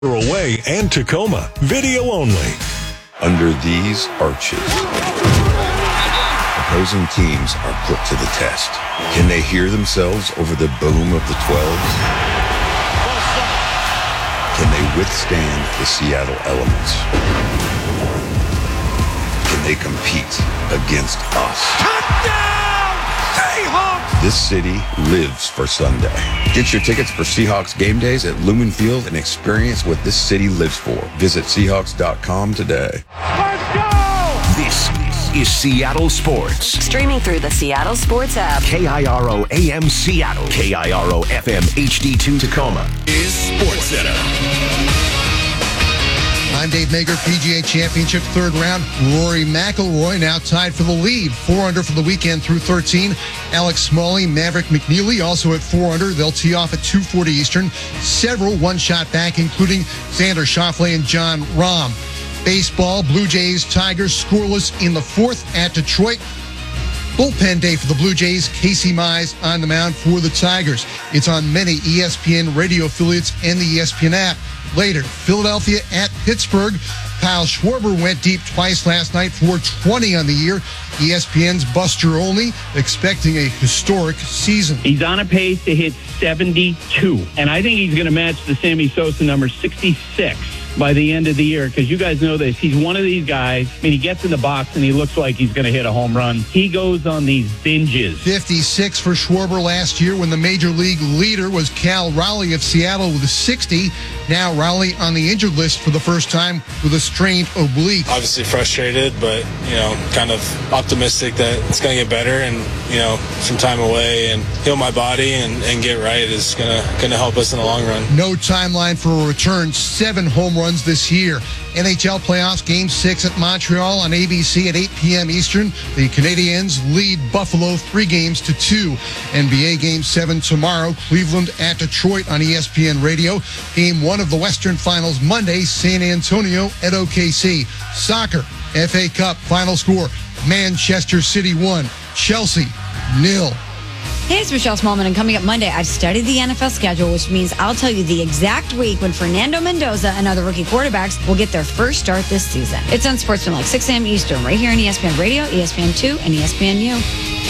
Away and Tacoma. Video only. Under these arches, opposing teams are put to the test. Can they hear themselves over the boom of the 12s? Can they withstand the Seattle elements? Can they compete against us? Touchdown, Seahawks! This city lives for Sunday. Get your tickets for Seahawks game days at Lumen Field and experience what this city lives for. Visit Seahawks.com today. Let's go! This is Seattle Sports. Streaming through the Seattle Sports app. KIRO AM Seattle. KIRO FM HD2 Tacoma is Sports Center. I'm Dave Mager, PGA Championship third round. Rory McIlroy now tied for the lead. 4 under for the weekend through 13. Alex Smalley, Maverick McNeely also at 4 under. They'll tee off at 2:40 Eastern. Several one shot back, including Xander Schauffele and John Rahm. Baseball, Blue Jays, Tigers scoreless in the fourth at Detroit. Bullpen day for the Blue Jays. Casey Mize on the mound for the Tigers. It's on many ESPN radio affiliates and the ESPN app. Later, Philadelphia at Pittsburgh. Kyle Schwarber went deep twice last night for 20 on the year. ESPN's Buster Olney expecting a historic season. He's on a pace to hit 72, and I think he's going to match the Sammy Sosa number 66 by the end of the year, because you guys know this. He's one of these guys. I mean, he gets in the box and he looks like he's going to hit a home run. He goes on these binges. 56 for Schwarber last year when the major league leader was Cal Raleigh of Seattle with a 60. Now Raleigh on the injured list for the first time with a strained oblique. Obviously frustrated, but, kind of optimistic that it's going to get better, and, some time away and heal my body and get right is going to help us in the long run. No timeline for a return. 7 home runs this year. NHL playoffs, Game 6 at Montreal on ABC at 8 p.m. Eastern. The Canadiens lead Buffalo 3-2. NBA Game 7 tomorrow, Cleveland at Detroit on ESPN Radio. Game 1 of the Western Finals Monday, San Antonio at OKC. Soccer, FA Cup, final score, Manchester City 1, Chelsea 0. Hey, it's Michelle Smallman, and coming up Monday, I've studied the NFL schedule, which means I'll tell you the exact week when Fernando Mendoza and other rookie quarterbacks will get their first start this season. It's on Sportsman, like 6 a.m. Eastern, right here on ESPN Radio, ESPN2, and ESPNU.